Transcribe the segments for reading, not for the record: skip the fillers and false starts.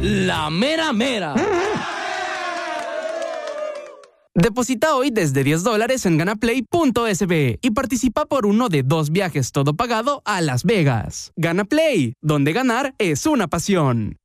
La mera mera. Deposita hoy desde $10 en ganaplay.sb y participa por uno de 2 viajes todo pagado a Las Vegas. Ganaplay, donde ganar es una pasión.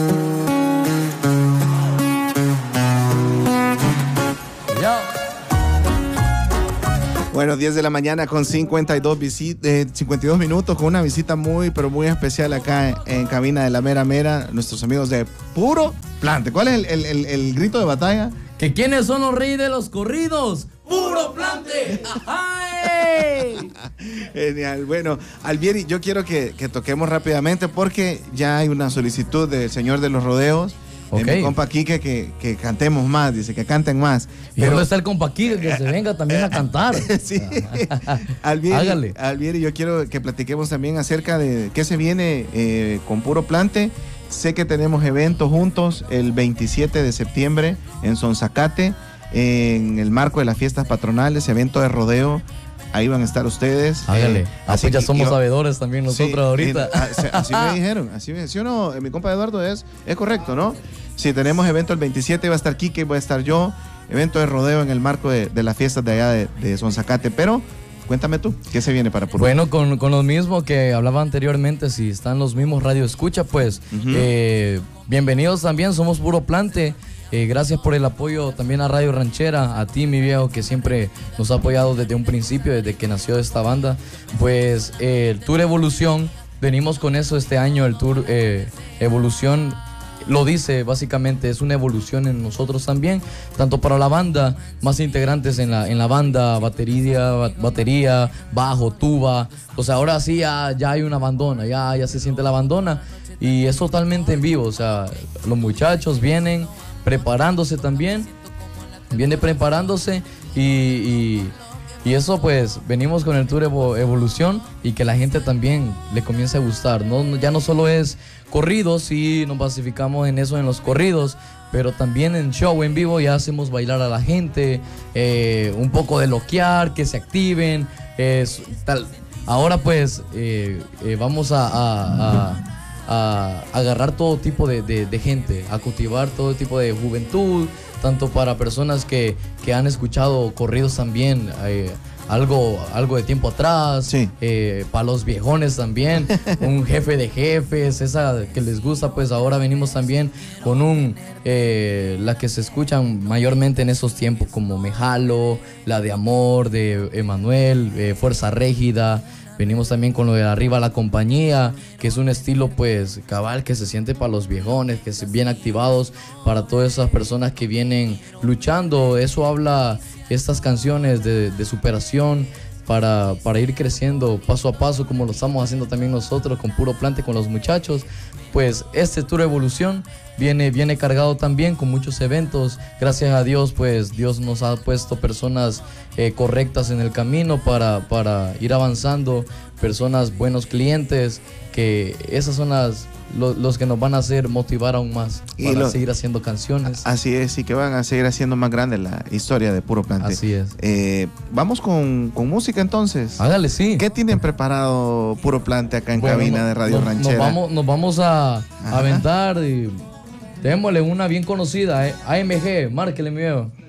Bueno, 10 de la mañana con 52 minutos, con una visita muy, pero muy especial acá en cabina de La Mera Mera, nuestros amigos de Puro Plante. ¿Cuál es el grito de batalla? ¿Que quiénes son los reyes de los corridos? ¡Puro Plante! ¡Ay! Genial. Bueno, Alvieri, yo quiero que toquemos rápidamente porque ya hay una solicitud del señor de los rodeos. Mi compa Quique que cantemos más, dice que canten más. ¿Y dónde está el compa Quique? Que se venga también a cantar. Sí. Alvieri, yo quiero que platiquemos también acerca de qué se viene con Puro Plante. Sé que tenemos eventos juntos el 27 de septiembre en Sonzacate, en el marco de las fiestas patronales, evento de rodeo. Ahí van a estar ustedes. Hágale. Así ya somos sabedores también nosotros, sí, ahorita. Así me dijeron. ¿Sí o no? Mi compa Eduardo es correcto, ¿no? Sí, tenemos evento el 27, va a estar Quique, voy a estar yo. Evento de rodeo en el marco de las fiestas de allá de Sonzacate. Pero cuéntame tú, ¿qué se viene para Puro? Bueno, con lo mismo que hablaba anteriormente, si están los mismos Radio Escucha, pues bienvenidos también, somos Puro Plante. Gracias por el apoyo también a Radio Ranchera, a ti, mi viejo, que siempre nos ha apoyado desde un principio, desde que nació esta banda. Pues el Tour Evolución, venimos con eso este año, el Tour Evolución. Lo dice, básicamente es una evolución en nosotros también, tanto para la banda, más integrantes en la banda, batería, bajo, tuba. O sea, ahora sí ya hay una bandona, ya se siente la bandona y es totalmente en vivo. O sea, los muchachos vienen preparándose también, y eso pues venimos con el Tour Evolución y que la gente también le comience a gustar. Ya no solo es corridos, sí nos basificamos en eso en los corridos, pero también en show en vivo ya hacemos bailar a la gente, un poco de loquear, que se activen, tal. Ahora pues vamos a agarrar todo tipo de gente, a cultivar todo tipo de juventud, tanto para personas que han escuchado corridos también, algo de tiempo atrás, sí. Para los viejones también, un jefe de jefes, esa que les gusta, pues ahora venimos también con la que se escuchan mayormente en esos tiempos, como Me Jalo, la de Amor, de Emanuel, Fuerza Régida. Venimos también con lo de Arriba la Compañía, que es un estilo pues cabal que se siente para los viejones, que se bien activados para todas esas personas que vienen luchando. Eso habla estas canciones de superación para ir creciendo paso a paso, como lo estamos haciendo también nosotros con Puro Plante, con los muchachos. Pues este Tour Evolución viene cargado también con muchos eventos. Gracias a Dios, pues Dios nos ha puesto personas correctas en el camino para ir avanzando, personas, buenos clientes, que esas son los que nos van a hacer motivar aún más para seguir haciendo canciones. Así es, y que van a seguir haciendo más grande la historia de Puro Plante. Así es. Vamos con música entonces. Hágale, sí. ¿Qué tienen preparado Puro Plante acá en cabina de Radio Ranchera? Nos vamos a aventar y démosle una bien conocida, AMG, márquele mi viejo.